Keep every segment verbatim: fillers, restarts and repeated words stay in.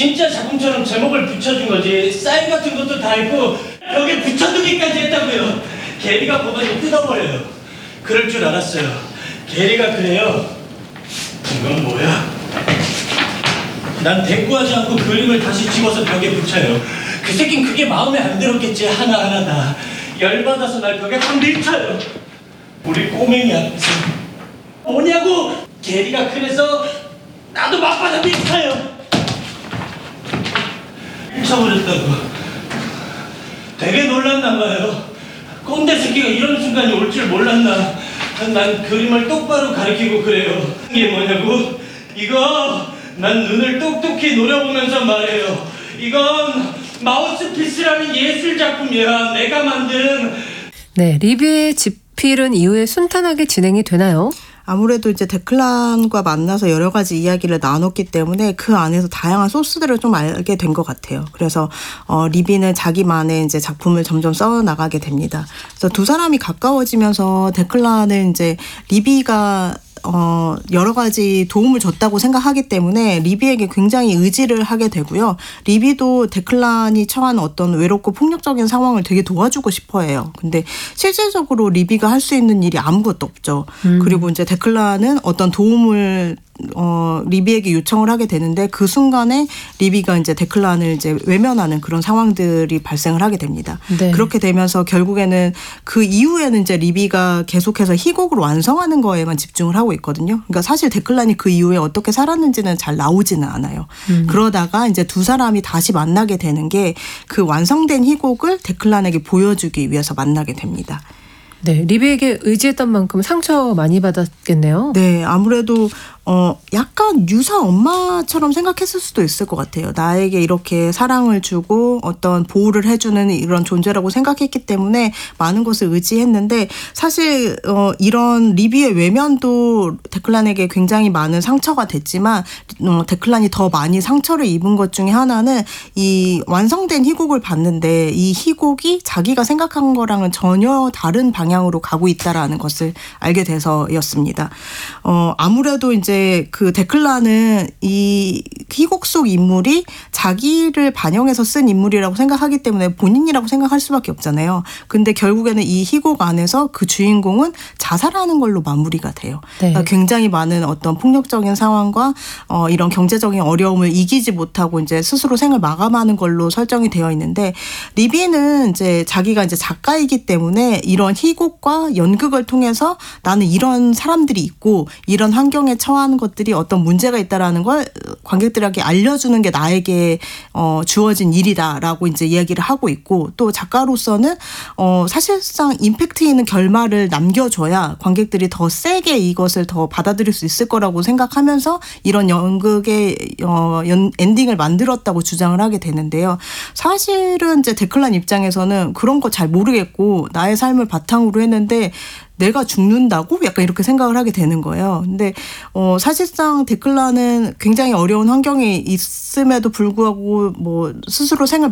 진짜 작품처럼 제목을 붙여준 거지. 사인 같은 것도 다 있고 벽에 붙여두기까지 했다고요. 게리가 보더니 뜯어버려요. 그럴 줄 알았어요. 게리가 그래요. 이건 뭐야? 난 대꾸하지 않고 그림을 다시 집어서 벽에 붙여요. 그 새끼는 그게 마음에 안 들었겠지. 하나하나 다 열받아서 날 벽에 확 밀쳐요. 우리 꼬맹이 앞에서 뭐냐고. 게리가 그래서 나도 막받아 밀쳐요. 밀쳐버렸다고. 되게 놀랐나 봐요. 꼰대 새끼가 이런 순간이 올 줄 몰랐나. 난 그림을 똑바로 가리키고 그래요. 이게 뭐냐고? 이거 난 눈을 똑똑히 노려보면서 말해요. 이건 마우스피스라는 예술 작품이야. 내가 만든. 네, 리비의 집필은 이후에 순탄하게 진행이 되나요? 아무래도 이제 데클란과 만나서 여러 가지 이야기를 나눴기 때문에 그 안에서 다양한 소스들을 좀 알게 된 것 같아요. 그래서 어, 리비는 자기만의 이제 작품을 점점 써 나가게 됩니다. 그래서 두 사람이 가까워지면서 데클란은 이제 리비가 어, 여러 가지 도움을 줬다고 생각하기 때문에 리비에게 굉장히 의지를 하게 되고요. 리비도 데클란이 처한 어떤 외롭고 폭력적인 상황을 되게 도와주고 싶어 해요. 근데 실질적으로 리비가 할 수 있는 일이 아무것도 없죠. 음. 그리고 이제 데클란은 어떤 도움을 어, 리비에게 요청을 하게 되는데 그 순간에 리비가 이제 데클란을 이제 외면하는 그런 상황들이 발생을 하게 됩니다. 네. 그렇게 되면서 결국에는 그 이후에는 이제 리비가 계속해서 희곡을 완성하는 거에만 집중을 하고 있거든요. 그러니까 사실 데클란이 그 이후에 어떻게 살았는지는 잘 나오지는 않아요. 음. 그러다가 이제 두 사람이 다시 만나게 되는 게 그 완성된 희곡을 데클란에게 보여주기 위해서 만나게 됩니다. 네, 리비에게 의지했던 만큼 상처 많이 받았겠네요. 네, 아무래도 어 약간 유사 엄마처럼 생각했을 수도 있을 것 같아요. 나에게 이렇게 사랑을 주고 어떤 보호를 해주는 이런 존재라고 생각했기 때문에 많은 것을 의지했는데 사실 어 이런 리비의 외면도 데클란에게 굉장히 많은 상처가 됐지만 어 데클란이 더 많이 상처를 입은 것 중에 하나는 이 완성된 희곡을 봤는데 이 희곡이 자기가 생각한 거랑은 전혀 다른 방향으로 가고 있다라는 것을 알게 돼서였습니다. 어 아무래도 이제 그 데클란은 이 희곡 속 인물이 자기를 반영해서 쓴 인물이라고 생각하기 때문에 본인이라고 생각할 수밖에 없잖아요. 근데 결국에는 이 희곡 안에서 그 주인공은 자살하는 걸로 마무리가 돼요. 네. 그러니까 굉장히 많은 어떤 폭력적인 상황과 어 이런 경제적인 어려움을 이기지 못하고 이제 스스로 생을 마감하는 걸로 설정이 되어 있는데 리비는 이제 자기가 이제 작가이기 때문에 이런 희곡과 연극을 통해서 나는 이런 사람들이 있고 이런 환경에 처한 것들이 어떤 문제가 있다라는 걸 관객들에게 알려주는 게 나에게 어, 주어진 일이다라고 이제 이야기를 하고 있고 또 작가로서는 어, 사실상 임팩트 있는 결말을 남겨줘야 관객들이 더 세게 이것을 더 받아들일 수 있을 거라고 생각하면서 이런 연극의 어, 연, 엔딩을 만들었다고 주장을 하게 되는데요. 사실은 이제 데클란 입장에서는 그런 거 잘 모르겠고 나의 삶을 바탕으로 했는데 내가 죽는다고? 약간 이렇게 생각을 하게 되는 거예요. 근데 어 사실상 데클란은 굉장히 어려운 환경에 있음에도 불구하고 뭐 스스로 생을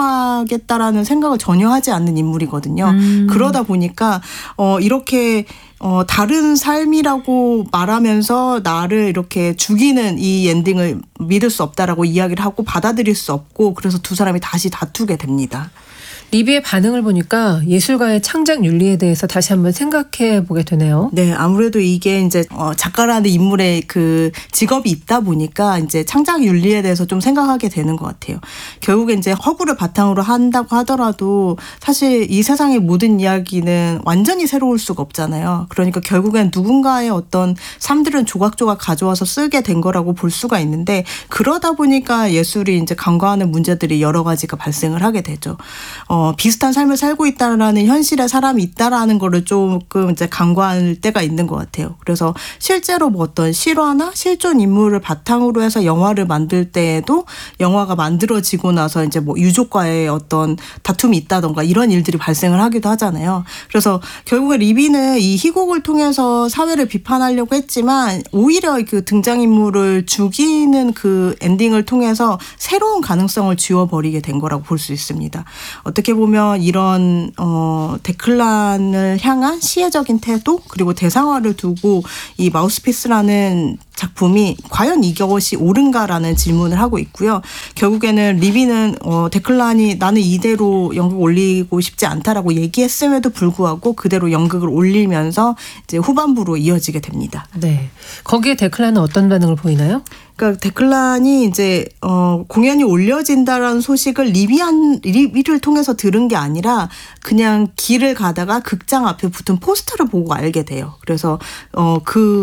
마감하겠다라는 생각을 전혀 하지 않는 인물이거든요. 음. 그러다 보니까 어 이렇게 어 다른 삶이라고 말하면서 나를 이렇게 죽이는 이 엔딩을 믿을 수 없다라고 이야기를 하고 받아들일 수 없고 그래서 두 사람이 다시 다투게 됩니다. 리비의 반응을 보니까 예술가의 창작 윤리에 대해서 다시 한번 생각해 보게 되네요. 네, 아무래도 이게 이제 어, 작가라는 인물의 그 직업이 있다 보니까 이제 창작 윤리에 대해서 좀 생각하게 되는 것 같아요. 결국에 이제 허구를 바탕으로 한다고 하더라도 사실 이 세상의 모든 이야기는 완전히 새로울 수가 없잖아요. 그러니까 결국엔 누군가의 어떤 삶들은 조각조각 가져와서 쓰게 된 거라고 볼 수가 있는데 그러다 보니까 예술이 이제 간과하는 문제들이 여러 가지가 발생을 하게 되죠. 어, 어, 비슷한 삶을 살고 있다라는 현실의 사람이 있다라는 거를 조금 이제 간과할 때가 있는 것 같아요. 그래서 실제로 뭐 어떤 실화나 실존 인물을 바탕으로 해서 영화를 만들 때에도 영화가 만들어지고 나서 이제 뭐 유족과의 어떤 다툼이 있다던가 이런 일들이 발생을 하기도 하잖아요. 그래서 결국에 리비는 이 희곡을 통해서 사회를 비판하려고 했지만 오히려 그 등장인물을 죽이는 그 엔딩을 통해서 새로운 가능성을 지워버리게 된 거라고 볼 수 있습니다. 어떻게 보면 이런 어, 데클란을 향한 시혜적인 태도 그리고 대상화를 두고 이 마우스피스라는 작품이 과연 이것이 옳은가라는 질문을 하고 있고요. 결국에는 리비는 어, 데클란이 나는 이대로 연극 올리고 싶지 않다라고 얘기했음에도 불구하고 그대로 연극을 올리면서 이제 후반부로 이어지게 됩니다. 네. 거기에 데클란은 어떤 반응을 보이나요? 그러니까 데클란이 이제 어 공연이 올려진다라는 소식을 리비한 리비를 통해서 들은 게 아니라 그냥 길을 가다가 극장 앞에 붙은 포스터를 보고 알게 돼요. 그래서 어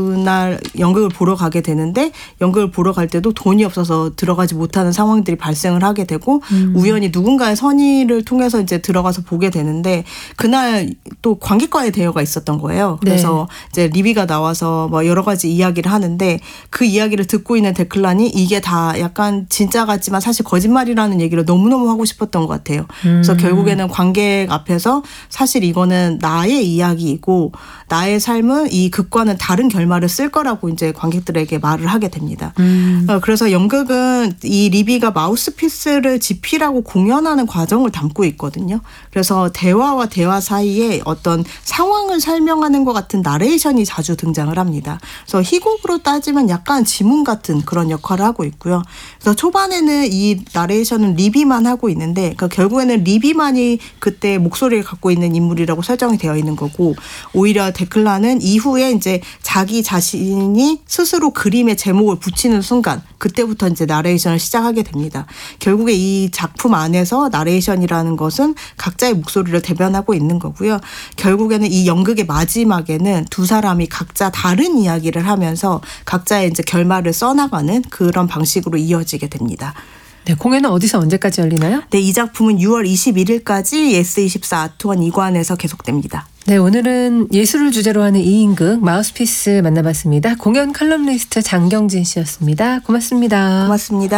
그날 연극을 보러 가게 되는데 연극을 보러 갈 때도 돈이 없어서 들어가지 못하는 상황들이 발생을 하게 되고 음. 우연히 누군가의 선의를 통해서 이제 들어가서 보게 되는데 그날 또 관객과의 대화가 있었던 거예요. 그래서 네. 이제 리비가 나와서 뭐 여러 가지 이야기를 하는데 그 이야기를 듣고 있는 데클란이 이게 다 약간 진짜 같지만 사실 거짓말이라는 얘기를 너무너무 하고 싶었던 것 같아요. 음. 그래서 결국에는 관객 앞에서 사실 이거는 나의 이야기이고 나의 삶은 이 극과는 다른 결말을 쓸 거라고 이제 관객들에게 말을 하게 됩니다. 음. 그래서 연극은 이 리비가 마우스피스를 지피라고 공연하는 과정을 담고 있거든요. 그래서 대화와 대화 사이에 어떤 상황을 설명하는 것 같은 나레이션이 자주 등장을 합니다. 그래서 희곡으로 따지면 약간 지문 같은 그런 역할을 하고 있고요. 그래서 초반에는 이 나레이션은 리비만 하고 있는데 그러니까 결국에는 리비만이 그때 목소리를 갖고 있는 인물이라고 설정이 되어 있는 거고 오히려 데클란은 이후에 이제 자기 자신이 스스로 그림의 제목을 붙이는 순간 그때부터 이제 나레이션을 시작하게 됩니다. 결국에 이 작품 안에서 나레이션이라는 것은 각자의 목소리를 대변하고 있는 거고요. 결국에는 이 연극의 마지막에는 두 사람이 각자 다른 이야기를 하면서 각자의 이제 결말을 써나가는 그런 방식으로 이어지게 됩니다. 네, 공연은 어디서 언제까지 열리나요? 네, 이 작품은 유월 이십일일까지 예스 이십사 아트원 이 관에서 계속됩니다. 네, 오늘은 예술을 주제로 하는 이 인극 마우스피스 만나봤습니다. 공연 칼럼니스트 장경진 씨였습니다. 고맙습니다. 고맙습니다.